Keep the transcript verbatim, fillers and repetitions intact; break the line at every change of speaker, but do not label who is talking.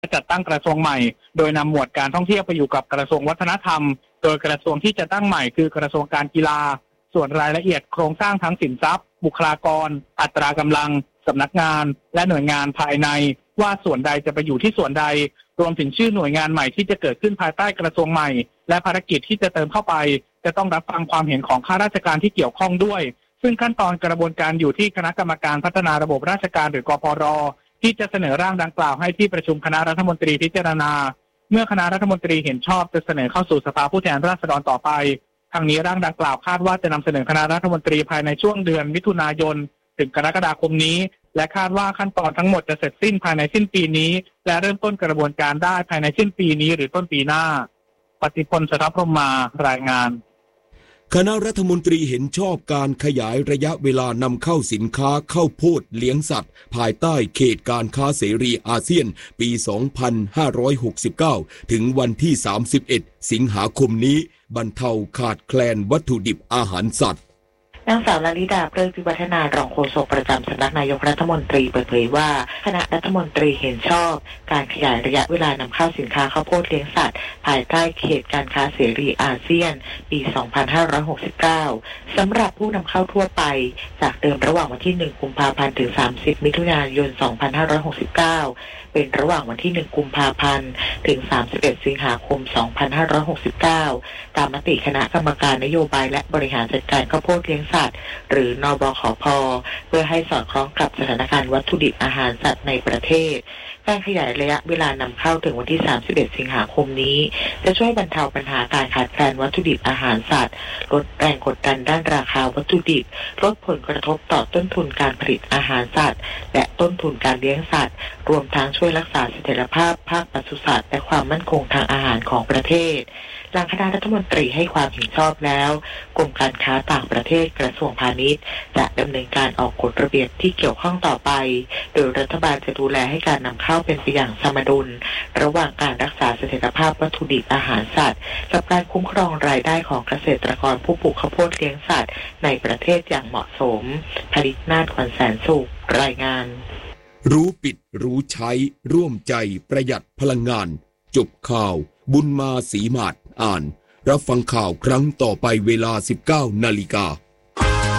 จัดตั้งกระทรวงใหม่โดยนำหมวดการท่องเที่ยวไปอยู่กับกระทรวงวัฒนธรรมโดยกระทรวงที่จะตั้งใหม่คือกระทรวงการกีฬาส่วนรายละเอียดโครงสร้างทั้งสินทรัพย์บุคลากรอัตรากำลังสำนักงานและหน่วยงานภายในว่าส่วนใดจะไปอยู่ที่ส่วนใดรวมถึงชื่อหน่วยงานใหม่ที่จะเกิดขึ้นภายใต้กระทรวงใหม่และภารกิจที่จะเติมเข้าไปจะต้องรับฟังความเห็นของข้าราชการที่เกี่ยวข้องด้วยซึ่งขั้นตอนกระบวนการอยู่ที่คณะกรรมการพัฒนาระบบราชการหรือกพร.ที่จะเสนอร่างดังกล่าวให้ที่ประชุมคณะรัฐมนตรีพิจารณาเมื่อคณะรัฐมนตรีเห็นชอบจะเสนอเข้าสู่สภาผู้แทนราษฎรต่อไปทางนี้ร่างดังกล่าวคาดว่าจะนำเสนอคณะรัฐมนตรีภายในช่วงเดือนมิถุนายนถึงกรกฎาคมนี้และคาดว่าขั้นตอนทั้งหมดจะเสร็จสิ้นภายในสิ้นปีนี้และเริ่มต้นกระบวนการได้ภายในสิ้นปีนี้หรือต้นปีหน้าปฏิพล สทัพพรหมารายงาน
คณะรัฐมนตรีเห็นชอบการขยายระยะเวลานำเข้าสินค้าข้าวโพดเลี้ยงสัตว์ภายใต้เขตการค้าเสรีอาเซียนปี สองพันห้าร้อยหกสิบเก้า ถึงวันที่ สามสิบเอ็ด สิงหาคมนี้บรรเทาขาดแคลนวัตถุดิบอาหารสัตว์
นางสาวลลิดา เปลื้องพิวัฒนารองโฆษกประจำสำนักนายกรัฐมนตรีเปิดเผยว่าคณะรัฐมนตรีเห็นชอบการขยายระยะเวลานำเข้าสินค้าข้าวโพดเลี้ยงสัตว์ภายใต้เขตการค้าเสรีอาเซียนปี สองพันห้าร้อยหกสิบเก้า สำหรับผู้นำเข้าทั่วไปจากเดิมระหว่างวันที่ หนึ่ง กุมภาพันธ์ถึง สามสิบ มิถุนายน สองพันห้าร้อยหกสิบเก้า เป็นระหว่างวันที่ หนึ่ง กุมภาพันธ์ถึง สามสิบเอ็ด สิงหาคม สองพันห้าร้อยหกสิบเก้า ตามมติคณะกรรมการนโยบายและบริหารจัดการข้าวโพดเลี้ยงสัตว์หรือนบขพ.เพื่อให้สอดคล้องกับสถานการณ์วัตถุดิบอาหารสัตว์ในประเทศการขยายระยะเวลานำเข้าถึงวันที่ สามสิบเอ็ด สิงหาคมนี้จะช่วยบรรเทาปัญหาการขาดแคลนวัตถุดิบอาหารสัตว์ลดแรงกดดันด้านราคาวัตถุดิบลดผลกระทบต่อต้นทุนการผลิตอาหารสัตว์และต้นทุนการเลี้ยงสัตว์รวมทั้งช่วยรักษาเสถียรภาพภาคปศุสัตว์และความมั่นคงทางอาหารของประเทศหลังคณะรัฐมนตรีให้ความเห็นชอบแล้วกรมการค้าต่างประเทศกระทรวงพาณิชย์จะดำเนินการออกกฎระเบียบที่เกี่ยวข้องต่อไปโดยรัฐบาลจะดูแลให้การนำเข้าเป็นไปอย่างสมดุลระหว่างการรักษาเสถียรภาพวัตถุดิบอาหารสัตว์กับการคุ้มครองรายได้ของเกษตรกรผู้ปลูกข้าวโพดเลี้ยงสัตว์ในประเทศอย่างเหมาะสมผลิตนาฏ ขวัญแสนสุขรายงาน
รู้ปิดรู้ใช้ร่วมใจประหยัดพลังงานจบข่าวบุญมาศรีมาศอ่านรับฟังข่าวครั้งต่อไปเวลา สิบเก้านาฬิกา